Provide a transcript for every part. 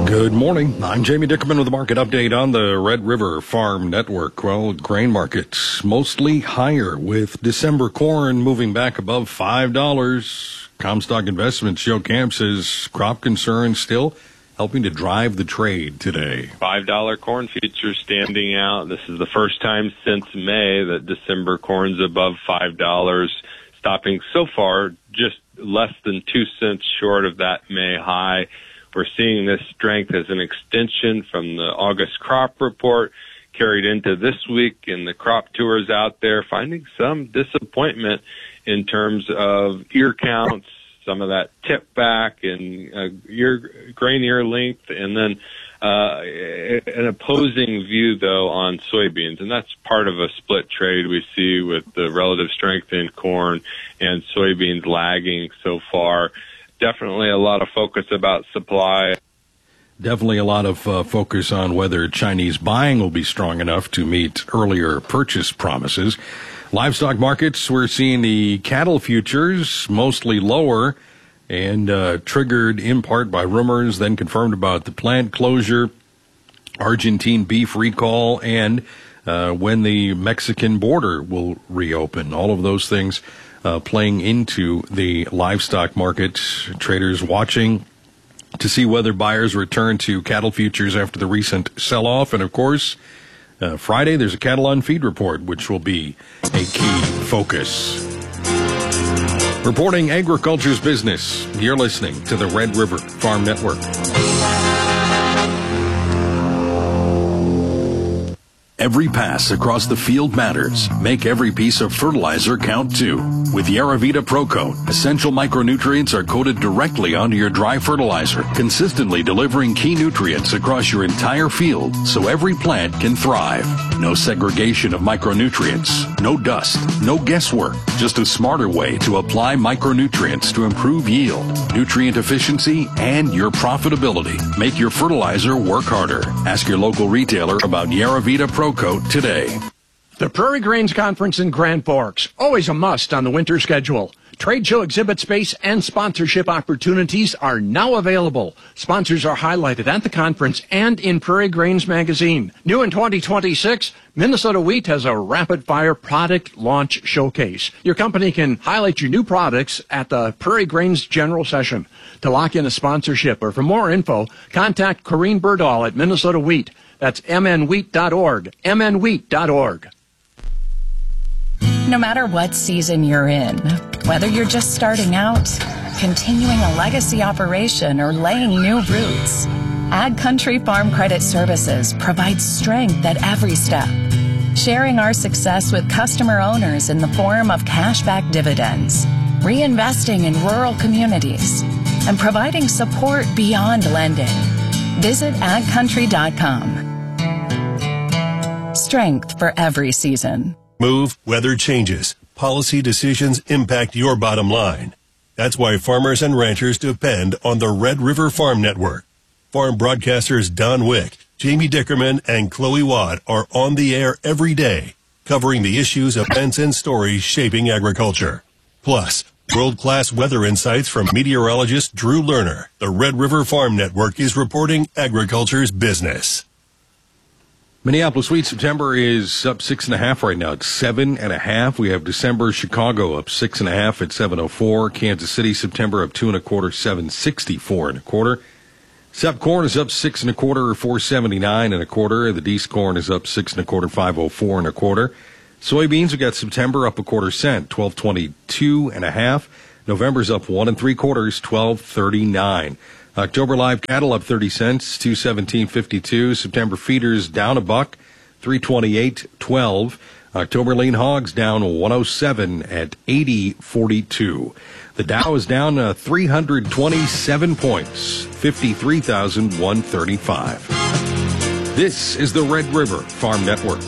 Good morning. I'm Jamie Dickerman with the market update on the Red River Farm Network. Well, grain markets mostly higher with December corn moving back above $5. Comstock Investments Joe Camp says crop concerns still helping to drive the trade today. $5 corn futures standing out. This is the first time since May that December corn's above $5, stopping so far just less than 2 cents short of that May high. We're seeing this strength as an extension from the August crop report carried into this week in the crop tours out there, finding some disappointment in terms of ear counts, some of that tip back and grain ear length, and then an opposing view, though, on soybeans. And that's part of a split trade we see with the relative strength in corn and soybeans lagging so far. Definitely a lot of focus about supply. Definitely a lot of focus on whether Chinese buying will be strong enough to meet earlier purchase promises. Livestock markets, we're seeing the cattle futures mostly lower and triggered in part by rumors then confirmed about the plant closure, Argentine beef recall, and when the Mexican border will reopen. All of those things playing into the livestock market. Traders watching to see whether buyers return to cattle futures after the recent sell-off. And, of course, Friday there's a cattle on feed report, which will be a key focus. Reporting agriculture's business, you're listening to the Red River Farm Network. Every pass across the field matters. Make every piece of fertilizer count too. With Yaravita ProCoat, essential micronutrients are coated directly onto your dry fertilizer, consistently delivering key nutrients across your entire field so every plant can thrive. No segregation of micronutrients, no dust, no guesswork, just a smarter way to apply micronutrients to improve yield, nutrient efficiency, and your profitability. Make your fertilizer work harder. Ask your local retailer about Yaravita ProCoat today. The Prairie Grains Conference in Grand Forks, always a must on the winter schedule. Trade show exhibit space and sponsorship opportunities are now available. Sponsors are highlighted at the conference and in Prairie Grains magazine. New in 2026, Minnesota Wheat has a rapid-fire product launch showcase. Your company can highlight your new products at the Prairie Grains General Session. To lock in a sponsorship or for more info, contact Corrine Berdahl at Minnesota Wheat. That's mnwheat.org, mnwheat.org. No matter what season you're in, whether you're just starting out, continuing a legacy operation, or laying new roots, Ag Country Farm Credit Services provides strength at every step, sharing our success with customer owners in the form of cashback dividends, reinvesting in rural communities, and providing support beyond lending. Visit agcountry.com. Strength for every season. Move, weather changes. Policy decisions impact your bottom line. That's why farmers and ranchers depend on the Red River Farm Network. Farm broadcasters Don Wick, Jamie Dickerman, and Chloe Watt are on the air every day, covering the issues, events, and stories shaping agriculture. Plus, world-class weather insights from meteorologist Drew Lerner. The Red River Farm Network is reporting agriculture's business. Minneapolis wheat September is up 6.5 right now. It's 7.5. We have December Chicago up 6.5 at 7.04. Kansas City September up 2.25, 7.64 Sep corn is up 6 1/4, 4.79 1/4. The Deese corn is up 6 1/4, 5.04 1/4. Soybeans, we got September up 1/4 cent, 12.22 1/2. November's up 1 3/4, 12.39. October live cattle up 30 cents, 217.52. September feeders down $1, 328.12. October lean hogs down 107 at 80.42. The Dow is down 327 points, 53,135. This is the Red River Farm Network.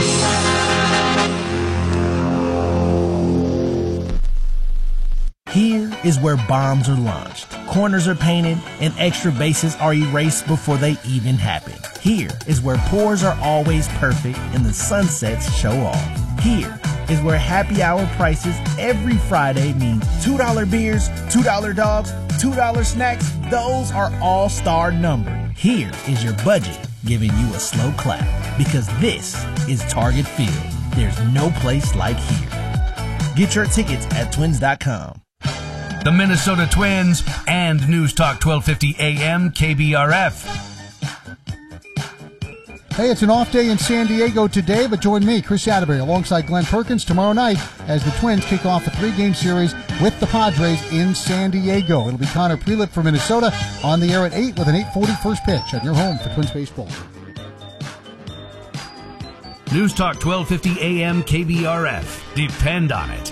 Here is where bombs are launched, corners are painted, and extra bases are erased before they even happen. Here is where pours are always perfect and the sunsets show off. Here, is where happy hour prices every Friday means $2 beers, $2 dogs, $2 snacks. Those are all-star numbered. Here is your budget giving you a slow clap, because this is Target Field. There's no place like here. Get your tickets at twins.com. The Minnesota Twins and News Talk 1250 AM KBRF. Hey, it's an off day in San Diego today, but join me, Chris Atterbury, alongside Glenn Perkins tomorrow night as the Twins kick off a 3-game series with the Padres in San Diego. It'll be Connor Prelip from Minnesota on the air at 8 with an 8:40 first pitch on your home for Twins baseball. News Talk 1250 AM KBRF. Depend on it.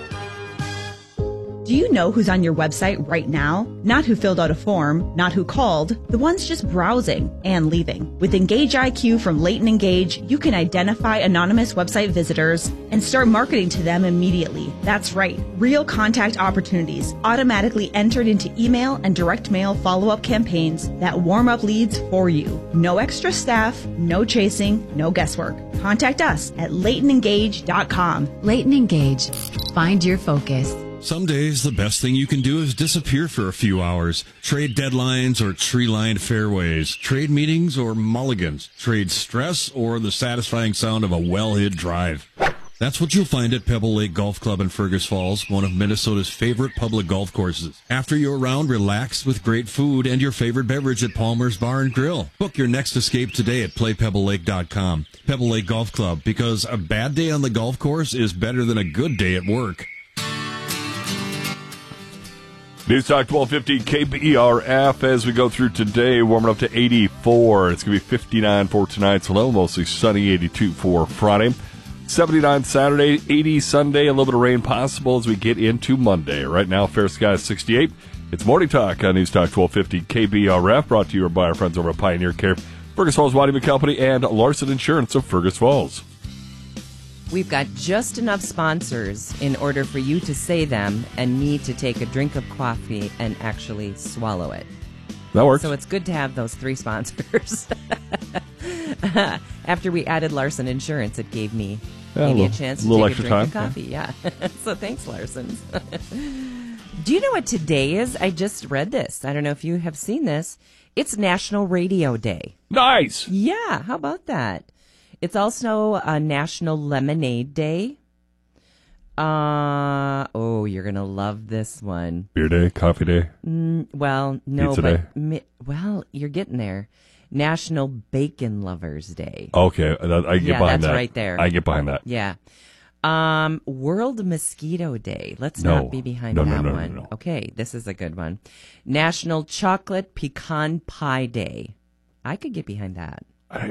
Do you know who's on your website right now? Not who filled out a form, not who called, the ones just browsing and leaving. With Engage IQ from Leighton Engage, you can identify anonymous website visitors and start marketing to them immediately. That's right, real contact opportunities automatically entered into email and direct mail follow-up campaigns that warm up leads for you. No extra staff, no chasing, no guesswork. Contact us at LeightonEngage.com. Leighton Engage. Find your focus. Some days, the best thing you can do is disappear for a few hours. Trade deadlines or tree-lined fairways. Trade meetings or mulligans. Trade stress or the satisfying sound of a well-hit drive. That's what you'll find at Pebble Lake Golf Club in Fergus Falls, one of Minnesota's favorite public golf courses. After your round, relax with great food and your favorite beverage at Palmer's Bar and Grill. Book your next escape today at playpebblelake.com. Pebble Lake Golf Club, because a bad day on the golf course is better than a good day at work. News Talk 1250 KBRF as we go through today, warming up to 84. It's going to be 59 for tonight's low, mostly sunny, 82 for Friday. 79 Saturday, 80 Sunday, a little bit of rain possible as we get into Monday. Right now, fair skies 68. It's Morning Talk on News Talk 1250 KBRF, brought to you by our friends over at Pioneer Care, Fergus Falls Wading Company, and Larson Insurance of Fergus Falls. We've got just enough sponsors in order for you to say them and me to take a drink of coffee and actually swallow it. That works. So it's good to have those 3 sponsors. After we added Larson Insurance, it gave me maybe a chance to take a drink of coffee. Yeah. So thanks, Larson. Do you know what today is? I just read this. I don't know if you have seen this. It's National Radio Day. Nice. Yeah. How about that? It's also a National Lemonade Day. Oh, you're going to love this one. Beer Day, Coffee Day? Well, no, Pizza Day? Well, you're getting there. National Bacon Lovers Day. Okay, I get behind that. That's right there. I get behind that. Yeah. World Mosquito Day. Let's not be behind that one. No. Okay, this is a good one. National Chocolate Pecan Pie Day. I could get behind that.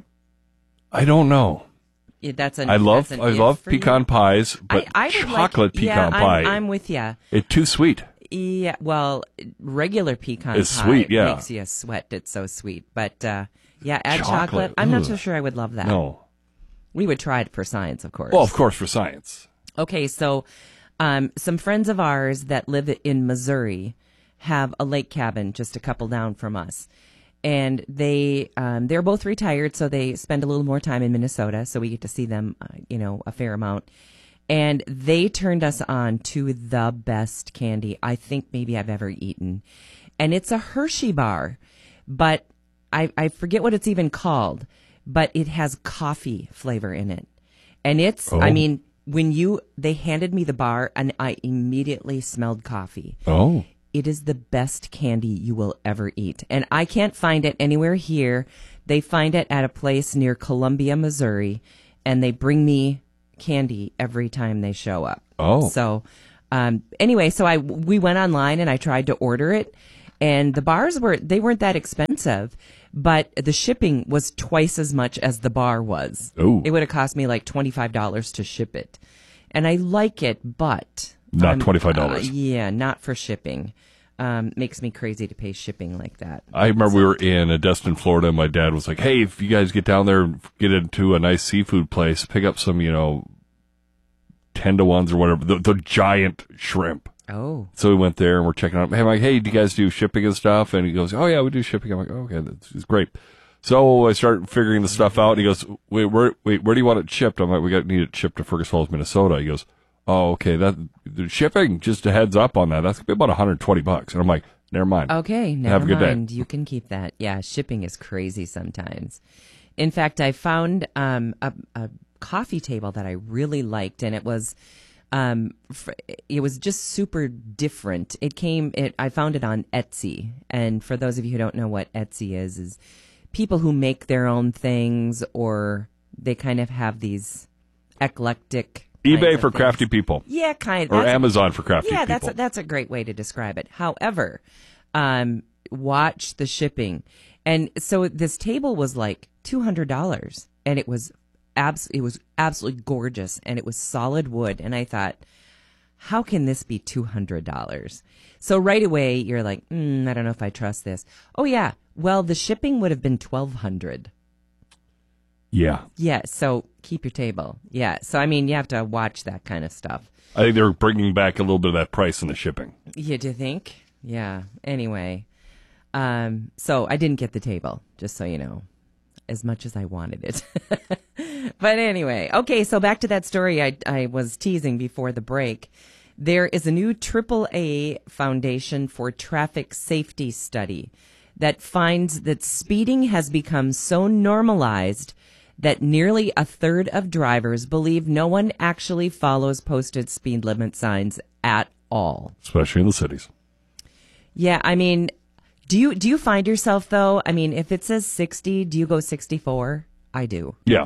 I don't know. Yeah, I love pecan pies, but chocolate pecan pie. I'm with you. It's too sweet. Yeah, well, regular pecan pie sweet, makes you sweat. It's so sweet. But, add chocolate. I'm not so sure I would love that. No. We would try it for science, of course. Well, of course, for science. Okay, so some friends of ours that live in Missouri have a lake cabin just a couple down from us. And they're both retired, so they spend a little more time in Minnesota, so we get to see them, a fair amount. And they turned us on to the best candy I think maybe I've ever eaten. And it's a Hershey bar, but I forget what it's even called, but it has coffee flavor in it. And it's, they handed me the bar, and I immediately smelled coffee. Oh. It is the best candy you will ever eat. And I can't find it anywhere here. They find it at a place near Columbia, Missouri, and they bring me candy every time they show up. Oh. So, we went online and I tried to order it, and the bars weren't that expensive, but the shipping was twice as much as the bar was. Oh. It would have cost me like $25 to ship it. And I like it, but not $25. Yeah, not for shipping. Makes me crazy to pay shipping like that. I remember we were in Destin, Florida, and my dad was like, hey, if you guys get down there and get into a nice seafood place, pick up some, 10-to-1s or whatever, the giant shrimp. Oh. So we went there and we're checking out. I'm like, hey, do you guys do shipping and stuff? And he goes, oh, yeah, we do shipping. I'm like, oh, okay, that's great. So I start figuring the stuff out, and he goes, wait, where do you want it shipped? I'm like, we need it shipped to Fergus Falls, Minnesota. He goes, oh, okay, the shipping, just a heads up on that, that's going to be about $120. And I'm like, never mind. Okay, Have a good mind. day. You can keep that. Yeah, shipping is crazy sometimes. In fact, I found a coffee table that I really liked, and it was just super different. I found it on Etsy, and for those of you who don't know what Etsy is people who make their own things, or they kind of have these eclectic eBay for crafty people. Yeah, kind of. Or Amazon for crafty people. Yeah, that's a great way to describe it. However, watch the shipping. And so this table was like $200, and it was absolutely gorgeous, and it was solid wood. And I thought, how can this be $200? So right away, you're like, I don't know if I trust this. Oh, yeah. Well, the shipping would have been $1,200. Yeah. Yeah, so keep your table. Yeah, so I mean, you have to watch that kind of stuff. I think they're bringing back a little bit of that price in the shipping. Yeah, do you think? Yeah, anyway. So I didn't get the table, just so you know, as much as I wanted it. But anyway, okay, so back to that story I was teasing before the break. There is a new AAA Foundation for Traffic Safety study that finds that speeding has become so normalized that nearly a third of drivers believe no one actually follows posted speed limit signs at all. Especially in the cities. Yeah, I mean, do you find yourself, though, I mean, if it says 60, do you go 64? I do. Yeah.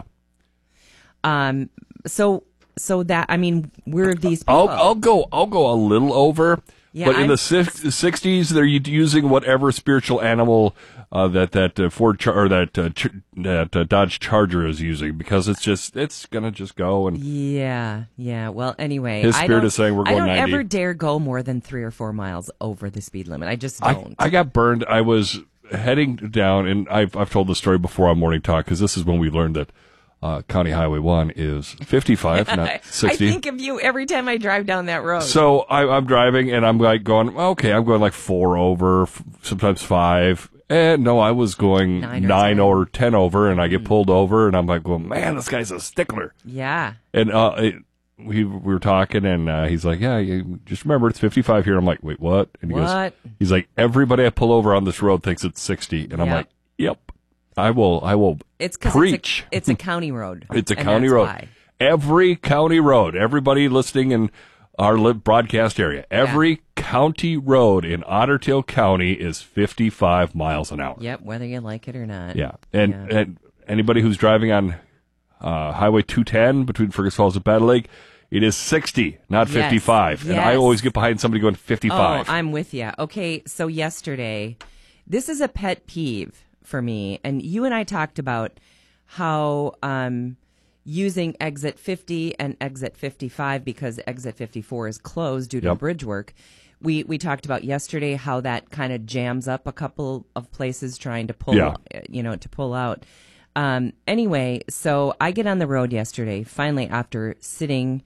So that, I mean, we're these people. I'll go a little over. Yeah, but in the 60s, they're using whatever spiritual animal that Ford or that Dodge Charger is using, because it's gonna just go and yeah. Well, anyway, his spirit is saying we're going 90. I don't ever dare go more than 3 or 4 miles over the speed limit. I just don't. I got burned. I was heading down, and I've told the story before on Morning Talk, because this is when we learned that County Highway 1 is 55, not 60. I think of you every time I drive down that road. So I'm driving, and I'm like going, okay, I'm going like 4 over, sometimes 5. And no, I was going 9 or 10 over, and I get pulled over, and I'm like, well, man, this guy's a stickler. Yeah. And we were talking, and he's like, yeah, you just remember it's 55 here. I'm like, wait, what? And he goes, he's like, everybody I pull over on this road thinks it's 60. And I'm like, yep. I will it's preach. It's a county road. It's a county road. Why. Every county road, everybody listening in our broadcast area, every county road in Otter Tail County is 55 miles an hour. Yep, whether you like it or not. Yeah. And anybody who's driving on Highway 210 between Fergus Falls and Battle Lake, it is 60, not 55. Yes. And I always get behind somebody going 55. Oh, I'm with you. Okay, so yesterday, this is a pet peeve for me, and you and I talked about how using exit 50 and exit 55, because exit 54 is closed due to bridge work. We talked about yesterday how that kind of jams up a couple of places trying to pull, to pull out. Anyway, so I get on the road yesterday, finally, after sitting,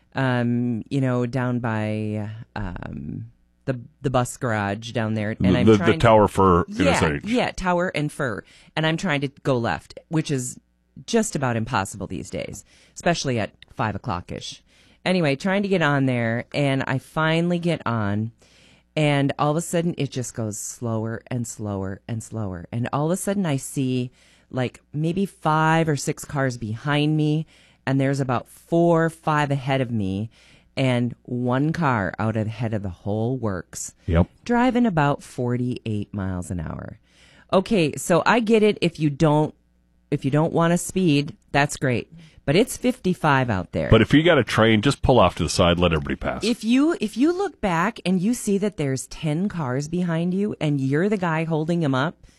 down by the bus garage down there, and I'm trying the Tower Fur interchange. Yeah, Tower and Fur, and I'm trying to go left, which is just about impossible these days, especially at 5 o'clock-ish. Anyway, trying to get on there, and I finally get on, and all of a sudden it just goes slower and slower and slower, and all of a sudden I see like maybe 5 or 6 cars behind me, and there's about 4 or 5 ahead of me, and 1 car out ahead of the whole works. Yep. Driving about 48 miles an hour. Okay, so I get it. If you don't want to speed, that's great. But it's 55 out there. But if you got a train, just pull off to the side, let everybody pass. If you look back and you see that there's 10 cars behind you and you're the guy holding them up,